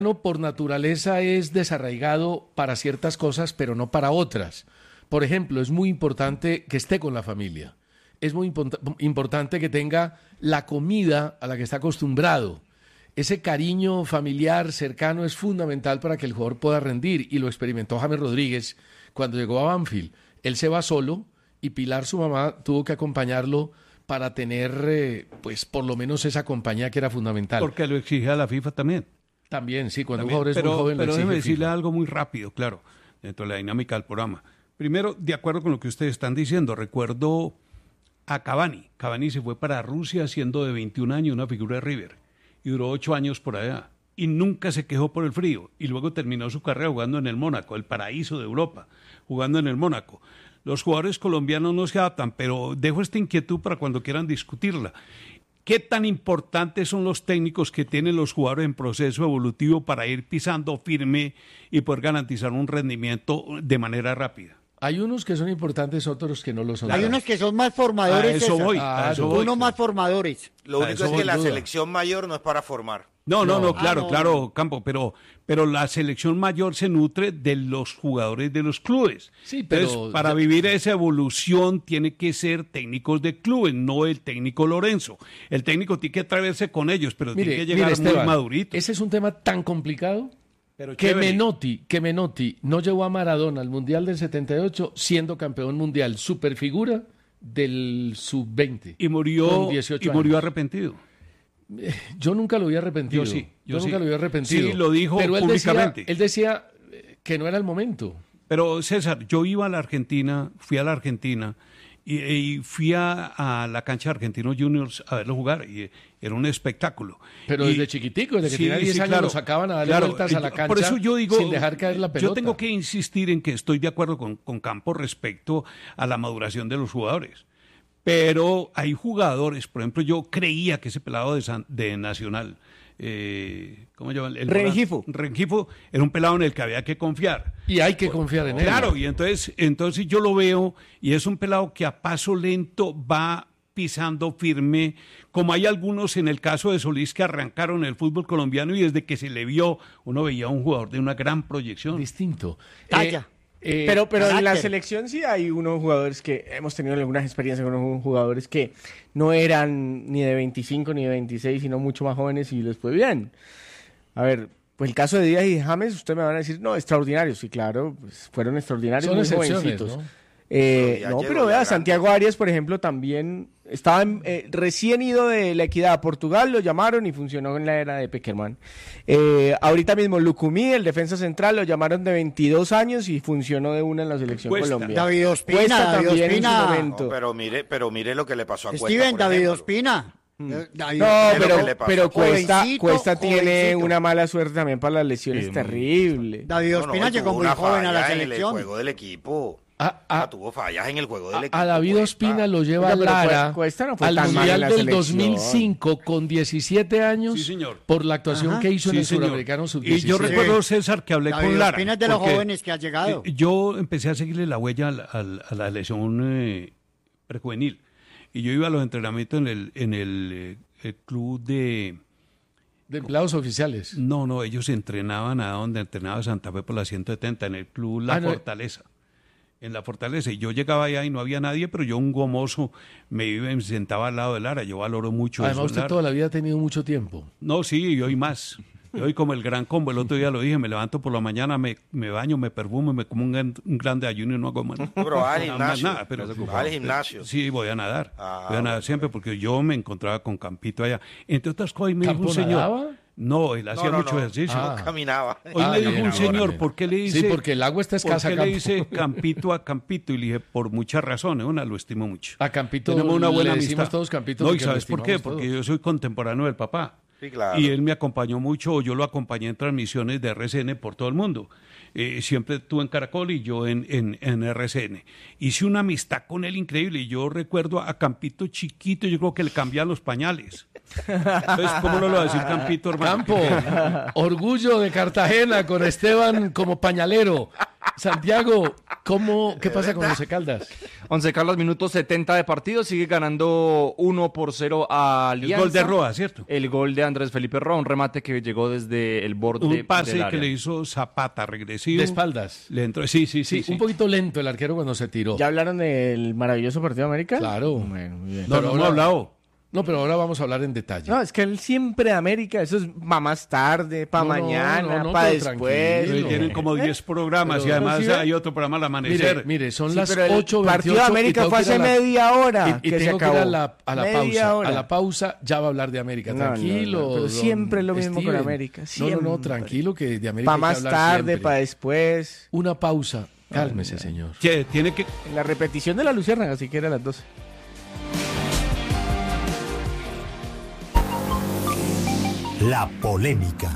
por naturaleza es desarraigado para ciertas cosas, pero no para otras. Por ejemplo, es muy importante que esté con la familia. Es muy importante que tenga la comida a la que está acostumbrado. Ese cariño familiar cercano es fundamental para que el jugador pueda rendir, y lo experimentó James Rodríguez cuando llegó a Banfield. Él se va solo y Pilar, su mamá, tuvo que acompañarlo para tener, pues, por lo menos esa compañía que era fundamental. Porque lo exige a la FIFA también. También, sí, cuando También, un jugador es muy joven lo pero exige déjeme decirle FIFA. algo muy rápido, claro, dentro de la dinámica del programa. Primero, de acuerdo con lo que ustedes están diciendo, recuerdo a Cavani. Cavani se fue para Rusia siendo de 21 años, una figura de River, y duró 8 años por allá. Y nunca se quejó por el frío. Y luego terminó su carrera jugando en el Mónaco, el paraíso de Europa, jugando en el Mónaco. Los jugadores colombianos no se adaptan, pero dejo esta inquietud para cuando quieran discutirla. ¿Qué tan importantes son los técnicos que tienen los jugadores en proceso evolutivo para ir pisando firme y poder garantizar un rendimiento de manera rápida? Hay unos que son importantes, otros que no lo son. Hay unos que son más formadores. A eso César. voy, a eso voy. Unos más formadores. Lo único eso es que voy, la duda. selección mayor no es para formar. No, claro, no. claro, Campo, pero la selección mayor se nutre de los jugadores de los clubes. Sí, pero entonces, para vivir esa evolución tiene que ser técnicos de clubes, no el técnico Lorenzo. El técnico tiene que atreverse con ellos, pero tiene que llegar Esteban, muy madurito. ese es un tema tan complicado Pero que chévere. Menotti no llevó a Maradona al Mundial del 78 siendo campeón mundial, superfigura del sub-20. Y murió, con 18 y murió años. arrepentido. Yo nunca lo había arrepentido. Yo sí, Yo sí. nunca lo había arrepentido. Sí, lo dijo pero públicamente. Él decía que no era el momento. Pero César, yo iba a la Argentina, fui a la Argentina y fui a la cancha de Argentinos Juniors a verlo jugar y era un espectáculo. Pero Y- desde chiquitico, desde que sí, tenía 10 sí, años, claro, lo sacaban a darle claro. vueltas a la cancha Por eso yo digo, sin dejar caer la pelota. yo tengo que insistir en que estoy de acuerdo con Campos respecto a la maduración de los jugadores. Pero hay jugadores, por ejemplo, yo creía que ese pelado de Nacional, ¿cómo llaman? Rengifo. Rengifo era un pelado en el que había que confiar. Y hay que confiar en él. Claro, y entonces yo lo veo y es un pelado que a paso lento va pisando firme, como hay algunos en el caso de Solís que arrancaron el fútbol colombiano y desde que se le vio, uno veía a un jugador de una gran proyección. Distinto. Talla. Pero en la carácter. selección sí hay unos jugadores que hemos tenido algunas experiencias con unos jugadores que no eran ni de 25 ni de 26, sino mucho más jóvenes y les fue bien. A ver, pues el caso de Díaz y James, usted me van a decir, no, extraordinarios. Sí, claro, pues fueron extraordinarios, Son muy excepciones, jovencitos. ¿no? Ya No, llegó pero vea, ya Santiago Arias, por ejemplo, también estaba recién ido de la Equidad a Portugal, lo llamaron y funcionó en la era de Peckerman. Ahorita mismo Lucumí, el defensa central, lo llamaron de 22 años y funcionó de una en la selección Cuesta. colombiana. David Ospina, Cuesta David también en su Ospina. momento. No, pero mire lo que le pasó a Cuesta, Steven, por David ejemplo. Ospina. No, Mire lo que le pasó. pero Jovencito, Cuesta tiene jovencito. una mala suerte también para las lesiones, terrible. David Ospina y llegó tuvo muy una joven a la falla en el selección. juego del equipo. Tuvo fallas en el juego del equipo. A David Cuesta. Ospina lo lleva Oiga, pero Lara Cuesta no fue al tan mal Mundial en la del selección. 2005 con 17 años Sí, señor. por la actuación Ajá. que hizo en el señor. Suramericano Y Sub-17. yo recuerdo, César, que hablé David con Lara. Ospina es de los porque, jóvenes que ha llegado. Yo empecé a seguirle la huella a la lesión prejuvenil. Y yo iba a los entrenamientos en el club de... De empleados oficiales. No, ellos entrenaban a donde entrenaba Santa Fe por la 170, en el club La Ah, no. Fortaleza. En La Fortaleza. Y yo llegaba allá y no había nadie, pero yo, un gomoso, me iba y me sentaba al lado de Lara. Yo valoro mucho Además, eso. usted Lara. toda la vida ha tenido mucho tiempo. No, sí, y hoy más. Y hoy como el gran combo, el otro día lo dije, me levanto por la mañana, me baño, me perfumo, me como un grande ayuno y no hago más nada. Pero va al gimnasio. Nada, pero Va al gimnasio. Sí, voy a nadar. Ah, Voy a nadar siempre porque yo me encontraba con Campito allá. Entre otras cosas, hoy me dijo un ¿Campo señor. nadaba? No, él hacía mucho ejercicio. Ah. No caminaba. Hoy me dijo bien, un señor, bien. ¿por qué le dice? Sí, porque el agua está escasa, ¿Por qué le Campo. dice Campito a Campito? Y le dije, por muchas razones. Una, lo estimo mucho. A Campito Tenemos una buena le decimos amistad. todos Campito No, ¿y porque lo sabes por qué? estimamos Porque todos. yo soy contemporáneo del papá. Sí, claro. Y él me acompañó mucho, o yo lo acompañé en transmisiones de RCN por todo el mundo. Siempre estuve en Caracol y yo en RCN. Hice una amistad con él increíble y yo recuerdo a Campito chiquito, yo creo que le cambiaban los pañales. Entonces, ¿cómo no lo va a decir Campito, hermano? Campo, orgullo de Cartagena con Esteban como pañalero. Santiago, ¿Qué pasa con Once Caldas? Once Caldas, minuto 70 de partido, sigue ganando 1-0 a Alianza. El gol de Roa, ¿cierto? El gol de Andrés Felipe Roa, un remate que llegó desde el borde Un pase del área. que le hizo Zapata, regresivo. De espaldas. Le entró, sí. Un poquito lento el arquero cuando se tiró. ¿Ya hablaron del maravilloso partido de América? Claro. Bueno, muy bien. No, no hemos hablado. No, pero ahora vamos a hablar en detalle. No, es que él siempre de América, eso es para más tarde, para mañana, para pero después. tranquilo. Tienen como 10 programas Pero- y además ¿sí ve? hay otro programa al amanecer. Mire, son Sí, las pero el 8:28. partido de América y tengo fue que ir hace a la- media hora Y que se tengo que ir acabó. a la Media pausa. hora. A la pausa ya va a hablar de América. No, Tranquilo. no, pero don siempre es lo mismo con Steven. América, No, siempre. tranquilo, que de América Para hay que más hablar tarde, siempre. para después. Una pausa. Cálmese, señor. Que tiene que... En la repetición de la Luciérnaga, así que era a las 12. La polémica.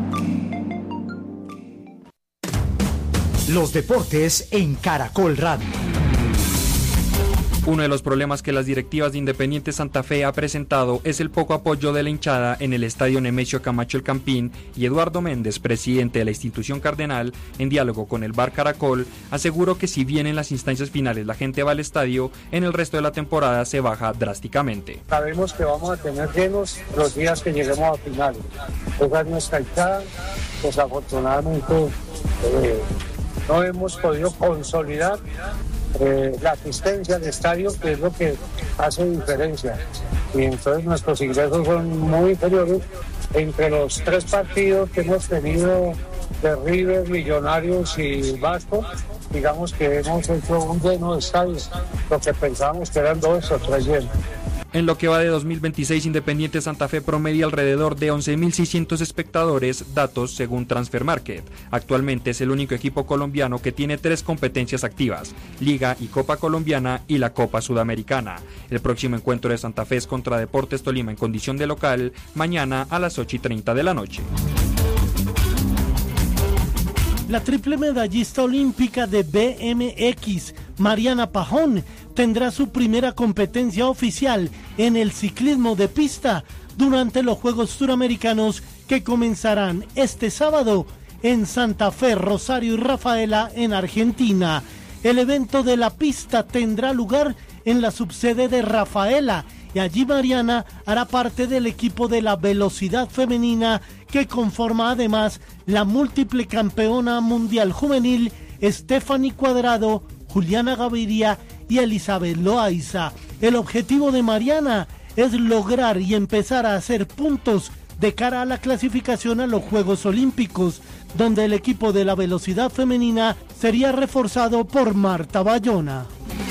Los deportes en Caracol Radio. Uno de los problemas que las directivas de Independiente Santa Fe ha presentado es el poco apoyo de la hinchada en el estadio Nemesio Camacho El Campín, y Eduardo Méndez, presidente de la institución cardenal, en diálogo con el Bar Caracol, aseguró que si bien en las instancias finales la gente va al estadio, en el resto de la temporada se baja drásticamente. Sabemos que vamos a tener llenos los días que lleguemos a finales. Esa es nuestra hinchada. Desafortunadamente no hemos podido consolidar la asistencia al estadio, que es lo que hace diferencia. Y entonces nuestros ingresos son muy inferiores. Entre los 3 partidos que hemos tenido de River, Millonarios y Vasco, digamos que hemos hecho un lleno de estadios, lo que pensábamos que eran 2 o 3 llenos. En lo que va de 2026, Independiente Santa Fe promedia alrededor de 11.600 espectadores, datos según Transfermarket. Actualmente es el único equipo colombiano que tiene 3 competencias activas: Liga y Copa Colombiana y la Copa Sudamericana. El próximo encuentro de Santa Fe es contra Deportes Tolima en condición de local, mañana a las 8:30 de la noche. La triple medallista olímpica de BMX, Mariana Pajón, tendrá su primera competencia oficial en el ciclismo de pista durante los Juegos Suramericanos que comenzarán este sábado en Santa Fe, Rosario y Rafaela, en Argentina. El evento de la pista tendrá lugar en la subsede de Rafaela y allí Mariana hará parte del equipo de la velocidad femenina, que conforma además la múltiple campeona mundial juvenil Stephanie Cuadrado, Juliana Gaviria y Elizabeth Loaiza. El objetivo de Mariana es lograr y empezar a hacer puntos de cara a la clasificación a los Juegos Olímpicos, donde el equipo de la velocidad femenina sería reforzado por Marta Bayona.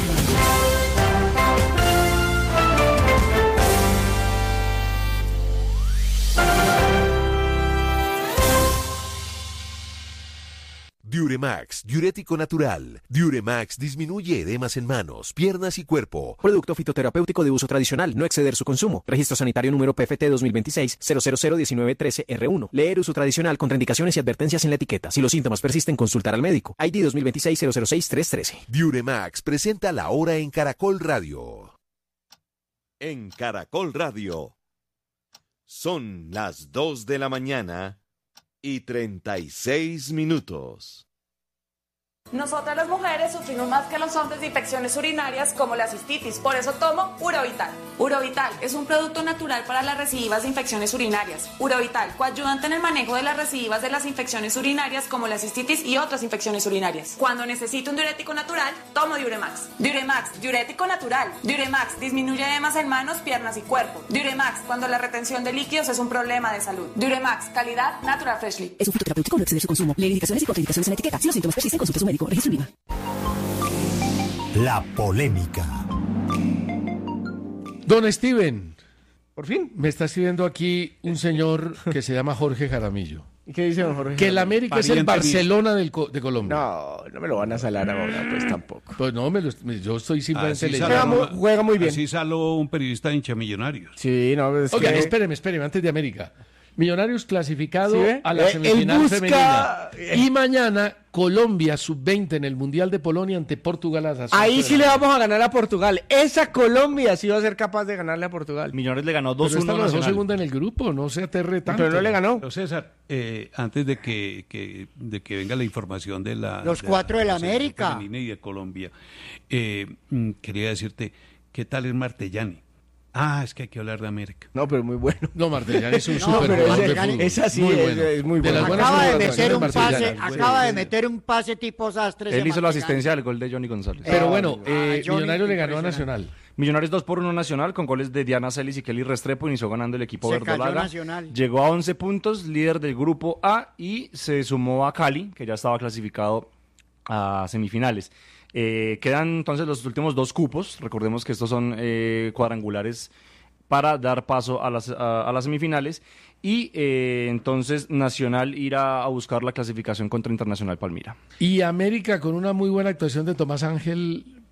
Diuremax, diurético natural. Diuremax disminuye edemas en manos, piernas y cuerpo. Producto fitoterapéutico de uso tradicional, no exceder su consumo. Registro sanitario número PFT 2026-0001913-R1. Leer uso tradicional, contraindicaciones y advertencias en la etiqueta. Si los síntomas persisten, consultar al médico. ID 2026-006-313. Diuremax presenta La Hora en Caracol Radio. En Caracol Radio. Son las 2 de la mañana y 36 minutos. Nosotras las mujeres sufrimos más que los hombres de infecciones urinarias como la cistitis, por eso tomo Urovital. Urovital es un producto natural para las recidivas de infecciones urinarias. Urovital, coayudante en el manejo de las recidivas de las infecciones urinarias como la cistitis y otras infecciones urinarias. Cuando necesito un diurético natural, tomo Diuremax. Diuremax, diurético natural. Diuremax disminuye edemas en manos, piernas y cuerpo. Diuremax, cuando la retención de líquidos es un problema de salud. Diuremax, calidad Natural Freshly. Es un fitoterapéutico, no exceder su consumo. Lee indicaciones y contraindicaciones en la etiqueta. Si los síntomas persisten, consulte a su médico. Registro INVIMA. La polémica. Don Steven. Por fin. Me está escribiendo aquí un señor que se llama Jorge Jaramillo. ¿Y qué dice don Jorge? Que el América es el Barcelona de Colombia. No, no me lo van a salar ahora, pues tampoco. Pues no, yo estoy simplemente leyendo. Juega muy bien. Así salió un periodista de hincha Millonarios. Sí, no, es Oiga, espéreme, antes de América. Millonarios clasificado ¿Sí ve? a la semifinal Él busca- femenina. Y mañana Colombia sub-20 en el Mundial de Polonia ante Portugal a las Ahí 8 sí de le la vamos a ganar a Portugal. Esa Colombia sí va a ser capaz de ganarle a Portugal. Millonarios le ganó Pero 2-1 esta lo dejó Nacional. segunda en el grupo, no se aterre tanto. Pero no le ganó. Pero César, antes de que venga la información de la... Los cuatro de la América. femenina y de Colombia, quería decirte, ¿qué tal es Martellani? Es que hay que hablar de América. No, pero muy bueno. No, Martellani es un No, súper pero jugador de Martellani- fútbol. esa sí Muy es- bueno. es muy De las bueno. buenas Acaba de contrataciones meter un Martellani. pase, acaba de meter un pase tipo Sastre. Él ese hizo la Martellani. asistencia del gol de Johnny González. Pero bueno, Johnny, Millonario le ganó a impresionante. Nacional. Millonarios 2-1 Nacional con goles de Diana Celis y Kelly Restrepo. Inició ganando el equipo Se cayó verdolaga. Nacional. Llegó a 11 puntos, líder del grupo A, y se sumó a Cali, que ya estaba clasificado a semifinales. Quedan entonces los últimos 2 cupos. Recordemos que estos son cuadrangulares para dar paso a las semifinales. Y entonces Nacional irá a buscar la clasificación contra Internacional Palmira. Y América con una muy buena actuación de Tomás Ángel